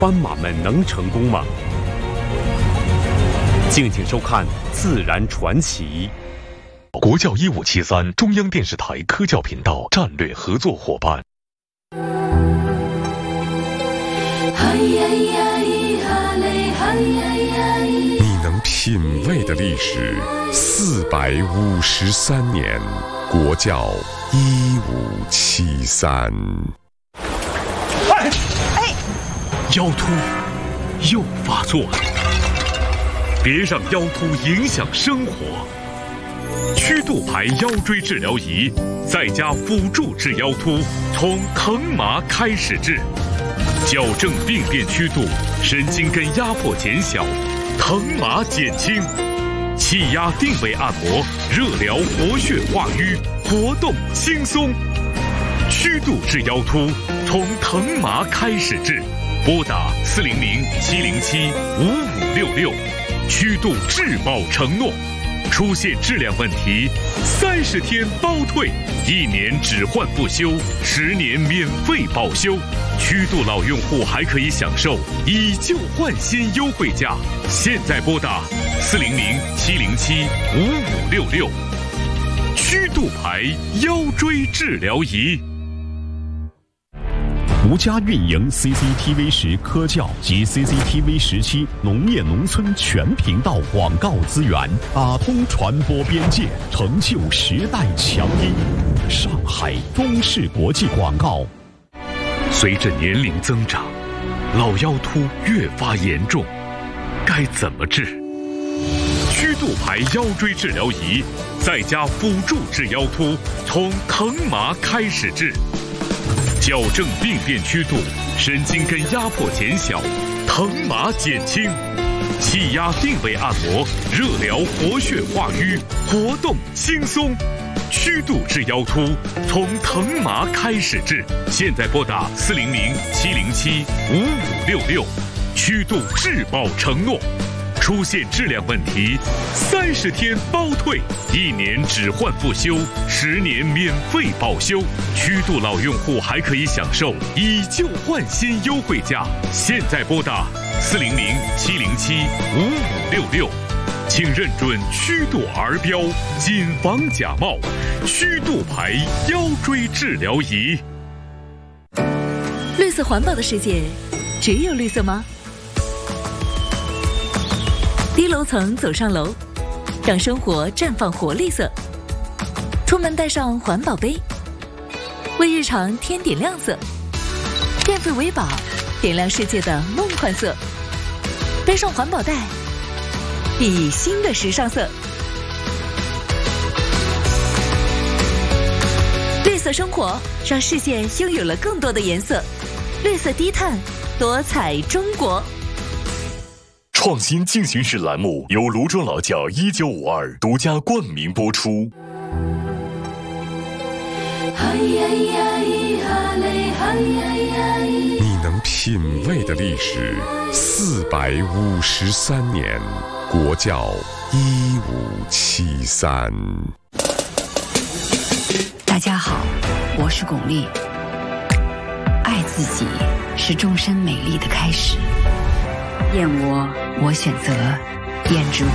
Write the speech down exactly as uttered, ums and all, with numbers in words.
斑马们能成功吗？敬请收看《自然传奇》。 国教一五七三中央电视台科教频道战略合作伙伴。 你能品味的历史四百五十三年，国教一五七三。 哎哎，腰突又发作了，别让腰突影响生活。曲度牌腰椎治疗仪，在家辅助治腰突，从疼麻开始治，矫正病变曲度，神经根压迫减小，疼麻减轻，气压定位按摩，热疗活血化瘀，活动轻松。曲度治腰突，从疼麻开始治，拨打四零零七零七五五六六，曲度质保承诺。出现质量问题，三十天包退，一年只换不修，十年免费保修。曲度老用户还可以享受以旧换新优惠价。现在拨打四零零七零七五五六六，曲度牌腰椎治疗仪。 独家运营 C C T V 十科教及 C C T V 十七农业农村全频道广告资源，打通传播边界，成就时代强音。上海中视国际广告。 随着年龄增长，老腰突越发严重，该怎么治？曲度牌腰椎治疗仪，在家辅助治腰突，从疼麻开始治。矫正病变曲度，神经根压迫减小，疼麻减轻，气压定位按摩，热疗活血化瘀，活动轻松。曲度治腰突，从疼麻开始治。现在拨打四零零七零七五五六六，曲度质保承诺。出现质量问题，三十天包退，一年只换不修，十年免费保修。曲度老用户还可以享受以旧换新优惠价。现在拨打四零零七零七五五六六，请认准曲度儿标，谨防假冒。曲度牌腰椎治疗仪。 绿色环保的世界，只有绿色吗？低楼层走上楼，让生活绽放活力色。出门带上环保杯，为日常添点亮色。变废为宝，点亮世界的梦幻色。背上环保袋，熠熠新的时尚色。绿色生活，让世界拥有了更多的颜色。绿色低碳，多彩中国。 创新进行时栏目由卢庄老窖一九五二独家冠名播出。 你能品味的历史四百五十三年，国教一五七三。 大家好，我是巩俐。爱自己是终身美丽的开始。燕窝，我选择胭脂